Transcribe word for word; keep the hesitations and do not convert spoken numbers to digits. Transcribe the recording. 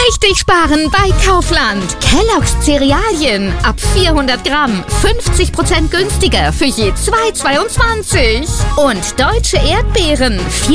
Richtig sparen bei Kaufland. Kellogg's Cerealien ab vierhundert Gramm fünfzig Prozent günstiger für je zwei Euro zweiundzwanzig. Und deutsche Erdbeeren